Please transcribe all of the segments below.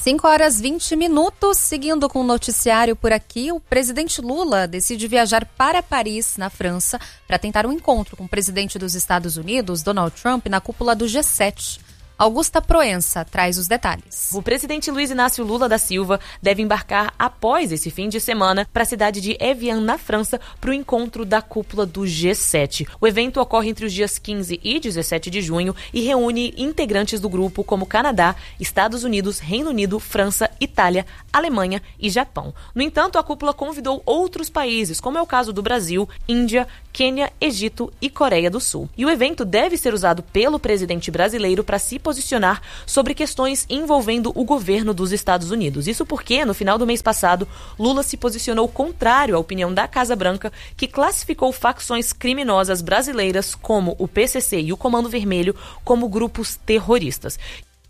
5h20, seguindo com o noticiário por aqui, o presidente Lula decide viajar para Paris, na França, para tentar um encontro com o presidente dos Estados Unidos, Donald Trump, na cúpula do G7. Augusta Proença traz os detalhes. O presidente Luiz Inácio Lula da Silva deve embarcar após esse fim de semana para a cidade de Evian, na França, para o encontro da cúpula do G7. O evento ocorre entre os dias 15 e 17 de junho e reúne integrantes do grupo como Canadá, Estados Unidos, Reino Unido, França, Itália, Alemanha e Japão. No entanto, a cúpula convidou outros países, como é o caso do Brasil, Índia, Quênia, Egito e Coreia do Sul. E o evento deve ser usado pelo presidente brasileiro para se posicionar sobre questões envolvendo o governo dos Estados Unidos. Isso porque, no final do mês passado, Lula se posicionou contrário à opinião da Casa Branca, que classificou facções criminosas brasileiras como o PCC e o Comando Vermelho como grupos terroristas.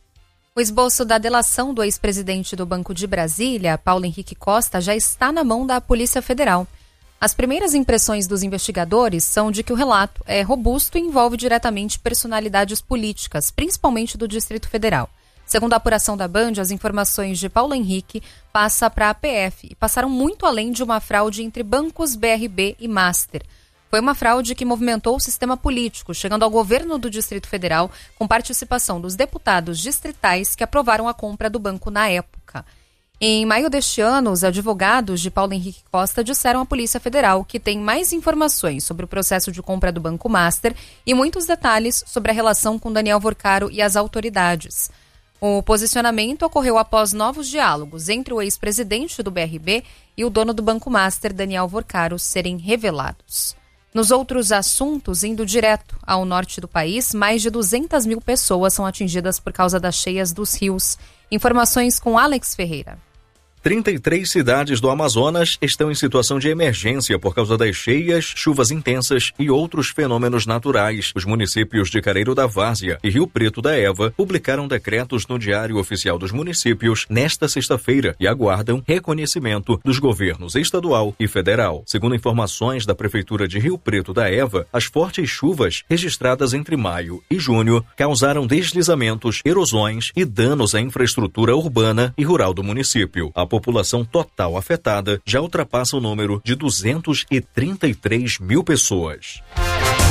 O esboço da delação do ex-presidente do Banco de Brasília, Paulo Henrique Costa, já está na mão da Polícia Federal. As primeiras impressões dos investigadores são de que o relato é robusto e envolve diretamente personalidades políticas, principalmente do Distrito Federal. Segundo a apuração da Band, as informações de Paulo Henrique passam para a PF e passaram muito além de uma fraude entre bancos BRB e Master. Foi uma fraude que movimentou o sistema político, chegando ao governo do Distrito Federal, com participação dos deputados distritais que aprovaram a compra do banco na época. Em maio deste ano, os advogados de Paulo Henrique Costa disseram à Polícia Federal que tem mais informações sobre o processo de compra do Banco Master e muitos detalhes sobre a relação com Daniel Vorcaro e as autoridades. O posicionamento ocorreu após novos diálogos entre o ex-presidente do BRB e o dono do Banco Master, Daniel Vorcaro, serem revelados. Nos outros assuntos, indo direto ao norte do país, mais de 200 mil pessoas são atingidas por causa das cheias dos rios. Informações com Alex Ferreira. 33 cidades do Amazonas estão em situação de emergência por causa das cheias, chuvas intensas e outros fenômenos naturais. Os municípios de Careiro da Várzea e Rio Preto da Eva publicaram decretos no Diário Oficial dos Municípios nesta sexta-feira e aguardam reconhecimento dos governos estadual e federal. Segundo informações da Prefeitura de Rio Preto da Eva, as fortes chuvas registradas entre maio e junho causaram deslizamentos, erosões e danos à infraestrutura urbana e rural do município. A população total afetada já ultrapassa o número de 233 mil pessoas.